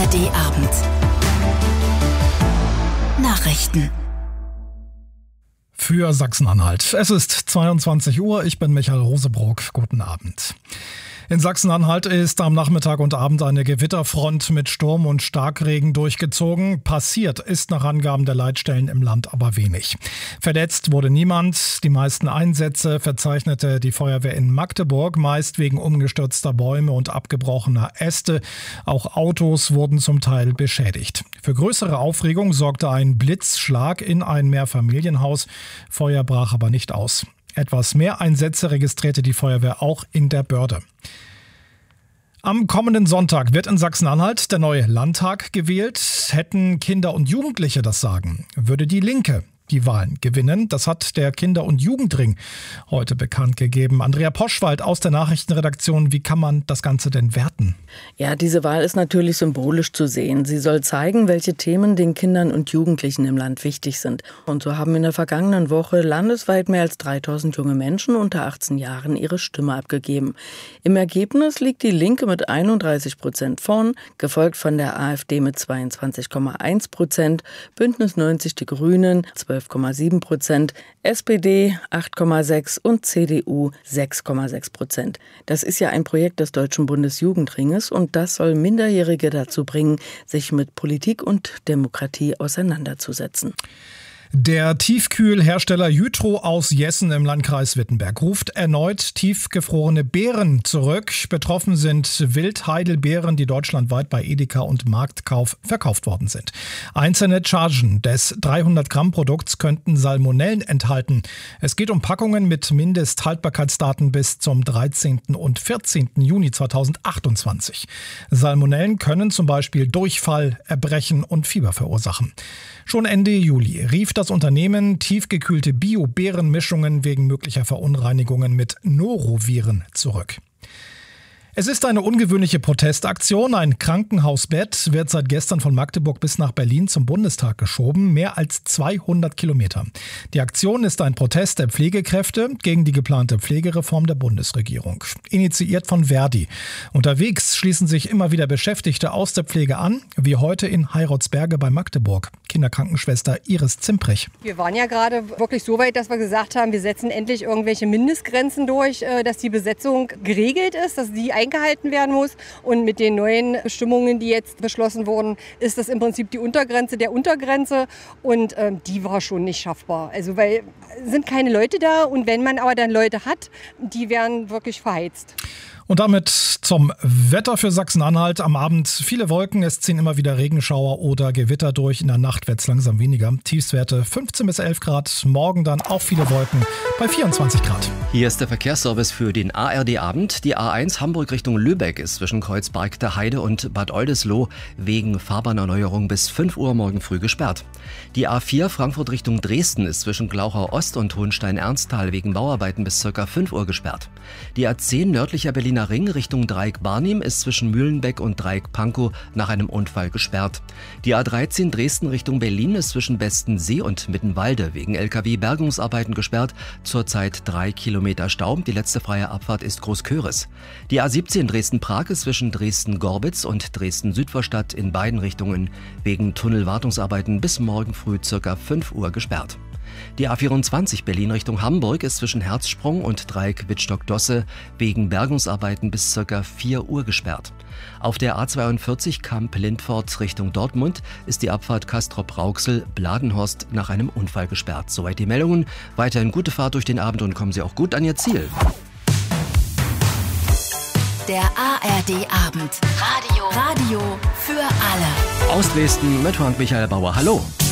ARD-Abend. Nachrichten. Für Sachsen-Anhalt. Es ist 22 Uhr, ich bin Michael Rosebrock. Guten Abend. In Sachsen-Anhalt ist am Nachmittag und Abend eine Gewitterfront mit Sturm und Starkregen durchgezogen. Passiert ist nach Angaben der Leitstellen im Land aber wenig. Verletzt wurde niemand. Die meisten Einsätze verzeichnete die Feuerwehr in Magdeburg, meist wegen umgestürzter Bäume und abgebrochener Äste. Auch Autos wurden zum Teil beschädigt. Für größere Aufregung sorgte ein Blitzschlag in ein Mehrfamilienhaus. Feuer brach aber nicht aus. Etwas mehr Einsätze registrierte die Feuerwehr auch in der Börde. Am kommenden Sonntag wird in Sachsen-Anhalt der neue Landtag gewählt. Hätten Kinder und Jugendliche das Sagen, würde die Linke die Wahlen gewinnen. Das hat der Kinder- und Jugendring heute bekannt gegeben. Andrea Poschwald aus der Nachrichtenredaktion. Wie kann man das Ganze denn werten? Ja, diese Wahl ist natürlich symbolisch zu sehen. Sie soll zeigen, welche Themen den Kindern und Jugendlichen im Land wichtig sind. Und so haben in der vergangenen Woche landesweit mehr als 3000 junge Menschen unter 18 Jahren ihre Stimme abgegeben. Im Ergebnis liegt die Linke mit 31% vorn, gefolgt von der AfD mit 22,1%, Bündnis 90 Die Grünen 12,7%, SPD 8,6% und CDU 6,6%. Das ist ja ein Projekt des Deutschen Bundesjugendringes und das soll Minderjährige dazu bringen, sich mit Politik und Demokratie auseinanderzusetzen. Der Tiefkühlhersteller Jytro aus Jessen im Landkreis Wittenberg ruft erneut tiefgefrorene Beeren zurück. Betroffen sind Wildheidelbeeren, die deutschlandweit bei Edeka und Marktkauf verkauft worden sind. Einzelne Chargen des 300-Gramm-Produkts könnten Salmonellen enthalten. Es geht um Packungen mit Mindesthaltbarkeitsdaten bis zum 13. und 14. Juni 2028. Salmonellen können zum Beispiel Durchfall, Erbrechen und Fieber verursachen. Schon Ende Juli rief das Unternehmen tiefgekühlte Bio-Beerenmischungen wegen möglicher Verunreinigungen mit Noroviren zurück. Es ist eine ungewöhnliche Protestaktion. Ein Krankenhausbett wird seit gestern von Magdeburg bis nach Berlin zum Bundestag geschoben. Mehr als 200 Kilometer. Die Aktion ist ein Protest der Pflegekräfte gegen die geplante Pflegereform der Bundesregierung. Initiiert von Verdi. Unterwegs schließen sich immer wieder Beschäftigte aus der Pflege an, wie heute in Heirotsberge bei Magdeburg. Kinderkrankenschwester Iris Zimprich. Wir waren ja gerade wirklich so weit, dass wir gesagt haben, wir setzen endlich irgendwelche Mindestgrenzen durch, dass die Besetzung geregelt ist, dass die eingehalten werden muss. Und mit den neuen Bestimmungen, die jetzt beschlossen wurden, ist das im Prinzip die Untergrenze der Untergrenze. Und die war schon nicht schaffbar. Also weil sind keine Leute da und wenn man aber dann Leute hat, die werden wirklich verheizt. Und damit zum Wetter für Sachsen-Anhalt. Am Abend viele Wolken, es ziehen immer wieder Regenschauer oder Gewitter durch. In der Nacht wird es langsam weniger. Tiefstwerte 15 bis 11 Grad. Morgen dann auch viele Wolken bei 24 Grad. Hier ist der Verkehrsservice für den ARD-Abend. Die A1 Hamburg Richtung Lübeck ist zwischen Kreuzberg der Heide und Bad Oldesloe wegen Fahrbahnerneuerung bis 5 Uhr morgen früh gesperrt. Die A4 Frankfurt Richtung Dresden ist zwischen Glauchau Ost und Hohenstein-Ernsthal wegen Bauarbeiten bis ca. 5 Uhr gesperrt. Die A10 nördlicher Berliner Ring Richtung Dreieck-Barnim ist zwischen Mühlenbeck und Dreieck-Pankow nach einem Unfall gesperrt. Die A13 Dresden Richtung Berlin ist zwischen Bestensee und Mittenwalde wegen LKW-Bergungsarbeiten gesperrt. Zurzeit 3 Kilometer Stau. Die letzte freie Abfahrt ist Großköris. Die A17 Dresden-Prag ist zwischen Dresden-Gorbitz und Dresden-Südvorstadt in beiden Richtungen wegen Tunnelwartungsarbeiten bis morgen früh ca. 5 Uhr gesperrt. Die A24 Berlin Richtung Hamburg ist zwischen Herzsprung und Dreieck Wittstock-Dosse wegen Bergungsarbeiten bis ca. 4 Uhr gesperrt. Auf der A42 Kamp-Lindfort Richtung Dortmund ist die Abfahrt Castrop-Rauxel-Bladenhorst nach einem Unfall gesperrt. Soweit die Meldungen. Weiterhin gute Fahrt durch den Abend und kommen Sie auch gut an Ihr Ziel. Der ARD-Abend. Radio für alle. Aus Dresden mit Frank Michael Bauer. Hallo.